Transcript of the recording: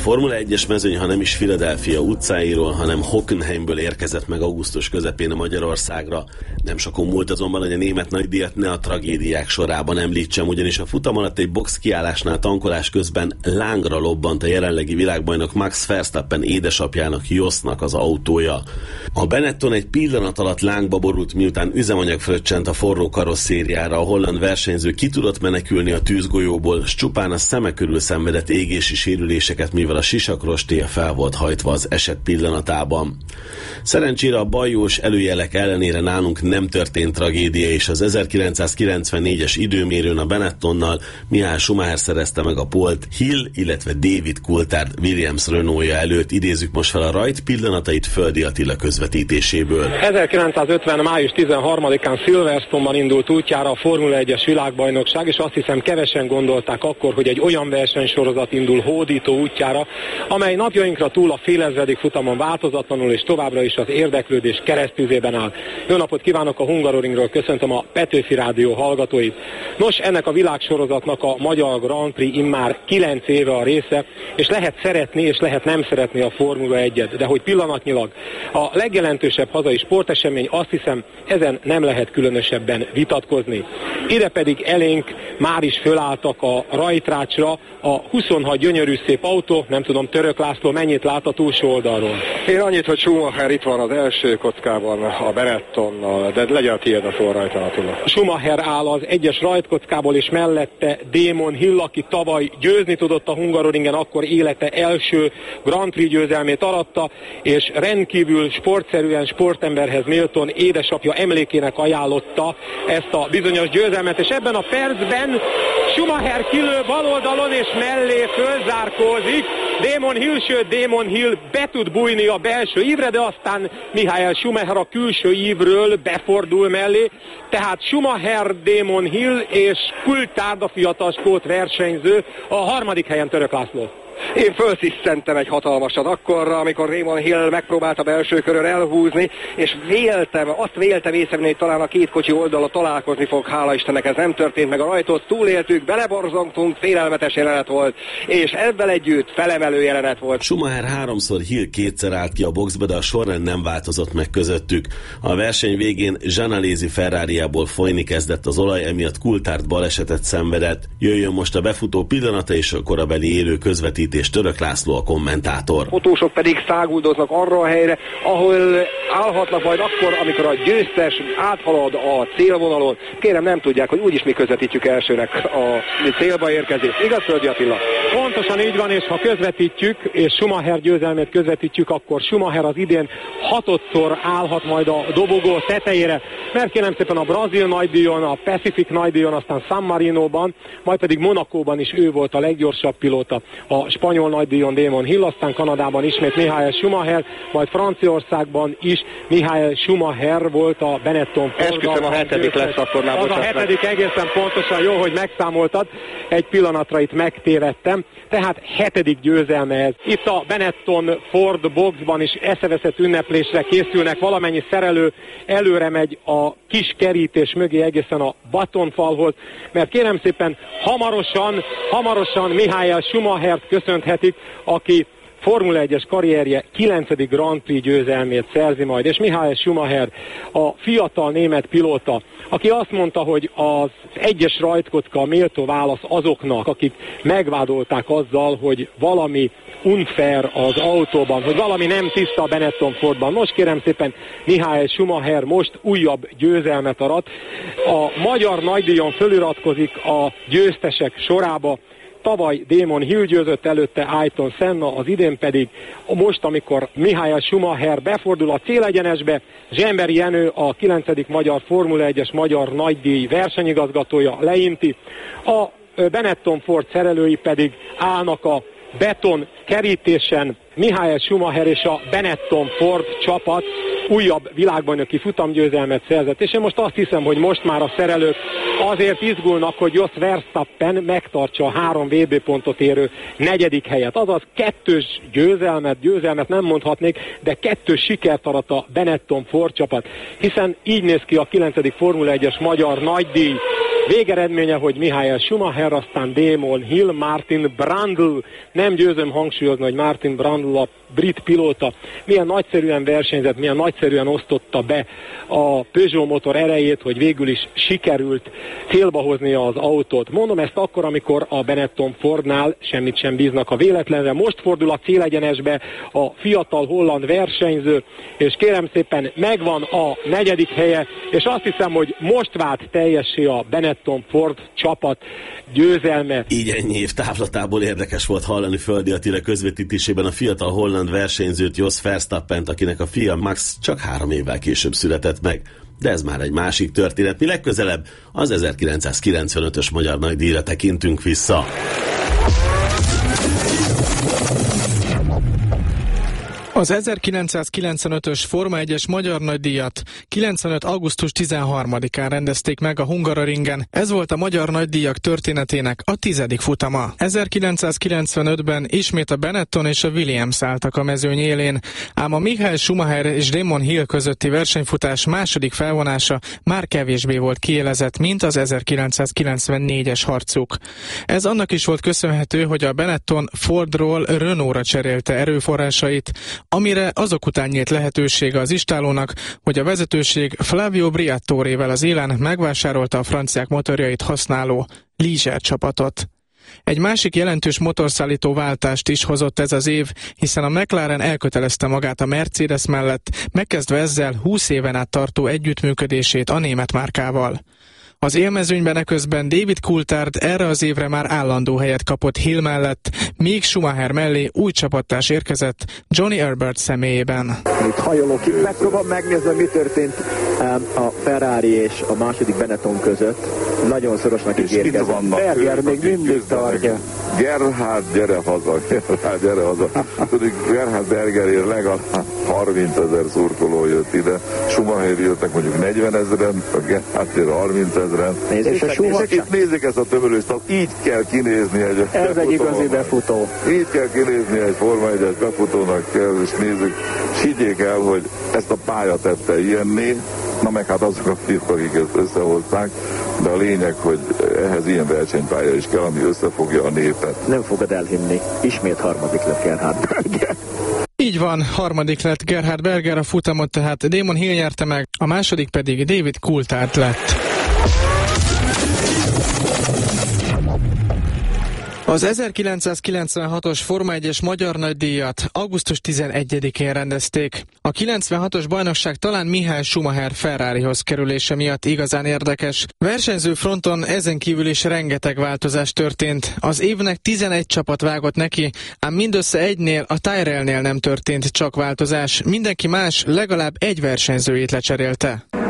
Formula 1-es mezőny, ha nem is Philadelphia utcáiról, hanem Hockenheimből érkezett meg augusztus közepén a Magyarországra. Nem sokon múlt azonban, hogy a német nagydíjat ne a tragédiák sorában említsem, ugyanis a futam alatt egy box kiállásnál tankolás közben lángra lobbant a jelenlegi világbajnok Max Verstappen édesapjának, Josznak az autója. A Benetton egy pillanat alatt lángba borult, miután üzemanyag fröccsent a forró karosszériára. A holland versenyző ki tudott menekülni a tűzgolyóból, s csupán a szeme körül szenvedett égési sérüléseket, mivel a sisakrostéja fel volt hajtva az eset pillanatában. Szerencsére a bajós előjelek ellenére nálunk nem történt tragédia, és az 1994-es időmérőn a Benettonnal Michael Schumacher szerezte meg a pólt Hill, illetve David Coulthard Williams Renaultja előtt. Idézzük most fel a rajt pillanatait Földi Attila közvetítéséből. 1950. május 13-án Silverstone-ban indult útjára a Formula 1-es világbajnokság, és azt hiszem kevesen gondolták akkor, hogy egy olyan versenysorozat indul hódító útjára, amely napjainkra túl a félezredik futamon változatlanul és továbbra is az érdeklődés keresztüzében áll. Jó napot kívánok, a Hungaroringről köszöntöm a Petőfi Rádió hallgatóit. Nos, ennek a világsorozatnak a Magyar Grand Prix immár 9 éve a része, és lehet szeretni és lehet nem szeretni a Formula 1-et, de hogy pillanatnyilag a legjelentősebb hazai sportesemény, azt hiszem, ezen nem lehet különösebben vitatkozni. Ide pedig elénk már is fölálltak a rajtrácsra a 26 gyönyörű szép autó, nem tudom, Török László mennyit lát a túlsó oldalról? Én annyit, hogy Schumacher itt van az első kockában a Benettonnal, de legyen a tiéd a szó rajta, Attila. Schumacher áll az egyes rajtkockából, és mellette Damon Hill, aki tavaly győzni tudott a Hungaroringen, akkor élete első Grand Prix győzelmét aratta, és rendkívül sportszerűen, sportemberhez méltón édesapja emlékének ajánlotta ezt a bizonyos győzelmet, és ebben a percben Schumacher kilő bal oldalon, és mellé fölzárkózik Damon Hill, sőt Damon Hill be tud bújni a belső ívre, de aztán Michael Schumacher a külső ívről befordul mellé, tehát Schumacher, Damon Hill és Coulthard, a fiatal skót versenyző, a harmadik helyen Török László. Én fölszisszentem egy hatalmasat akkor, amikor Damon Hill megpróbálta belső körön elhúzni, és azt véltem észrevenni, hogy talán a két kocsi oldala találkozni fog, hála Istennek ez nem történt meg, a rajtot túléltük, beleborzongtunk, félelmetes jelenet volt, és ebben együtt felemelő jelenet volt. Schumacher háromszor, Hill kétszer állt ki a boxba, de a sorrend nem változott meg közöttük. A verseny végén Zsanalézi Ferrariából folyni kezdett az olaj, emiatt Coulthard balesetet szenvedett. Jöjjön most a befutó pillanata és a korabeli élő közvetítés. Török László a kommentátor. Fotósok pedig száguldoznak arra a helyre, ahol állhatnak majd akkor, amikor a győztes áthalad a célvonalon. Kérem, nem tudják, hogy úgyis mi közvetítjük elsőnek a célba érkezést. Igaz, Földi Attila? Pontosan így van, és ha közvetítjük, és Schumacher győzelmét közvetítjük, akkor Schumacher az idén 6-szor állhat majd a dobogó tetejére, mert kérem szépen a brazil nagydíjon, a Pacific nagydíjon, aztán San Marinóban, majd pedig Monacóban is ő volt a leggyorsabb pilóta. A spanyol nagydíjon Damon Hill, aztán Kanadában ismét Michael Schumacher, majd Franciaországban is Michael Schumacher volt a Benetton Ford. Esküszöm, a hetedik lesz akkor már. Az a hetedik, egészen pontosan, jó, hogy megszámoltad. Egy pillanatra itt megtévedtem. Tehát hetedik győzelme ez. Itt a Benetton Ford boxban is eszeveszett ünneplésre készülnek. Valamennyi szerelő előre megy a kis kerítés mögé egészen a batonfalhoz, mert kérem szépen hamarosan Michael Schumachert köszönhetik, aki Formula 1-es karrierje 9. Grand Prix győzelmét szerzi majd, és Michael Schumacher, a fiatal német pilóta, aki azt mondta, hogy az egyes rajtkocka a méltó válasz azoknak, akik megvádolták azzal, hogy valami unfair az autóban, hogy valami nem tiszta a Benetton Fordban. Most kérem szépen, Michael Schumacher most újabb győzelmet arat. A magyar nagydíjon feliratkozik a győztesek sorába. Tavaly Damon Hill győzött, előtte Ayrton Senna, az idén pedig most, amikor Michael Schumacher befordul a célegyenesbe, Zsemberi Jenő, a 9. magyar Formula 1-es magyar nagydíj versenyigazgatója leinti. A Benetton Ford szerelői pedig állnak a beton kerítésen. Michael Schumacher és a Benetton Ford csapat újabb világbajnoki futamgyőzelmet szerzett, és én most azt hiszem, hogy most már a szerelők azért izgulnak, hogy Jos Verstappen megtartsa a 3 VB pontot érő 4. helyet. Azaz 2 győzelmet nem mondhatnék, de 2 sikert arat a Benetton Ford csapat, hiszen így néz ki a 9. Formula 1-es magyar nagydíj. Végeredménye, hogy Michael Schumacher, aztán Damon Hill, Martin Brundle, nem győzöm hangsúlyozni, hogy Martin Brundle a brit pilóta milyen nagyszerűen versenyzett, milyen nagyszerűen osztotta be a Peugeot motor erejét, hogy végül is sikerült célba hoznia az autót. Mondom ezt akkor, amikor a Benetton Fordnál semmit sem bíznak a véletlenre. Most fordul a célegyenesbe a fiatal holland versenyző, és kérem szépen megvan a 4. helye, és azt hiszem, hogy most vált teljessé a Benetton Ford csapat győzelme. Így ennyi év távlatából érdekes volt hallani Földi Attila közvetítésében a fiatal holland versenyzőt, Jos Verstappent, akinek a fia Max csak 3 évvel később született meg. De ez már egy másik történet. Mi legközelebb az 1995-ös magyar nagydíjra tekintünk vissza. Az 1995-ös Forma 1-es magyar nagydíjat 95. augusztus 13-án rendezték meg a Hungaroringen. Ez volt a magyar nagydíjak történetének a 10. futama. 1995-ben ismét a Benetton és a Williams álltak a mezőny élén, ám a Michael Schumacher és Damon Hill közötti versenyfutás második felvonása már kevésbé volt kiélezett, mint az 1994-es harcuk. Ez annak is volt köszönhető, hogy a Benetton Fordról Renaultra cserélte erőforrásait, amire azok után nyílt lehetősége az istálónak, hogy a vezetőség Flavio Briatorével az élen megvásárolta a franciák motorjait használó Ligier csapatot. Egy másik jelentős motorszállító váltást is hozott ez az év, hiszen a McLaren elkötelezte magát a Mercedes mellett, megkezdve ezzel 20 éven át tartó együttműködését a német márkával. Az élmezőnyben eközben David Coulthard erre az évre már állandó helyet kapott Hill mellett, míg Schumacher mellé új csapattárs érkezett Johnny Herbert személyében. Itt hajolok, itt megpróbálom megnézni, mi történt a Ferrari és a második Benetton között. Nagyon szorosnak ígérkezett. Berger még mindig tartja. Gerhard, gyere haza, gyere haza. Tudjuk, Gerhard Bergerért legalább 30 000 szurkoló jött ide. Schumacher jöttek mondjuk 40 000-en, a Gerhardért 30 000-en. Nézzük ezt a tömörőst, így kell kinézni egy ez egy igazi befutó. Így kell kinézni egy Forma 1-es befutónak kell, és nézzük, és higgyék el, hogy ezt a pálya tette ilyenné, na meg hát azok a fiúk, akik ezt összehozták, de a lényeg, hogy ehhez ilyen versenypálya is kell, ami összefogja a népet. Nem fogod elhinni, ismét harmadik lett Gerhard Berger. Így van, harmadik lett Gerhard Berger, a futamot tehát Damon Hill nyerte meg, a második pedig David Coulthard lett. Az 1996-os Forma 1-es magyar nagydíjat augusztus 11-én rendezték. A 96-os bajnokság talán Michael Schumacher Ferrarihoz kerülése miatt igazán érdekes. Versenyző fronton ezen kívül is rengeteg változás történt. Az évnek 11 csapat vágott neki, ám mindössze egynél, a Tyrrellnél nem történt csak változás. Mindenki más legalább egy versenyzőjét lecserélte.